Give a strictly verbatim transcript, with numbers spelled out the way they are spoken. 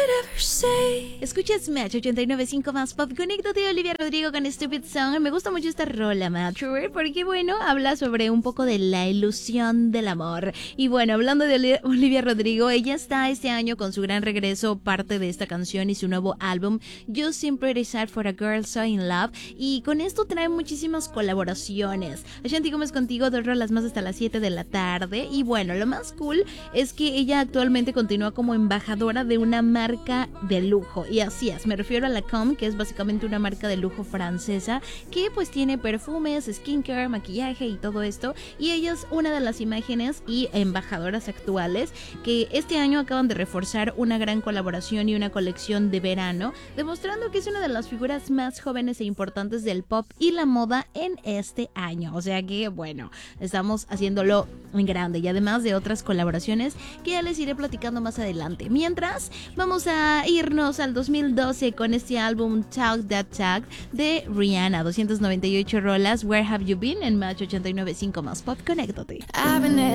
Escuchas Match ochenta y nueve punto cinco más pop. Conéctate, Olivia Rodrigo con Stupid Song. Me gusta mucho esta rola, Match, porque bueno, habla sobre un poco de la ilusión del amor. Y bueno, hablando de Olivia Rodrigo, ella está este año con su gran regreso, parte de esta canción y su nuevo álbum Just Simply Desire for a Girl So In Love. Y con esto trae muchísimas colaboraciones. Ashanti Gómez contigo, dos rolas más hasta las siete de la tarde. Y bueno, lo más cool es que ella actualmente continúa como embajadora de una marca de lujo. Y así es, me refiero a Lancôme, que es básicamente una marca de lujo francesa que pues tiene perfumes, skincare, maquillaje y todo esto. Y ella es una de las imágenes y embajadoras actuales que este año acaban de reforzar una gran colaboración y una colección de verano, demostrando que es una de las figuras más jóvenes e importantes del pop y la moda en este año. O sea que bueno, estamos haciéndolo en grande y además de otras colaboraciones que ya les iré platicando más adelante. Mientras, vamos a irnos al dos mil doce con este álbum Talk That Talk de Rihanna, doscientas noventa y ocho rolas. Where Have You Been? En Match ochenta y nueve punto cinco más pop. Conéctate.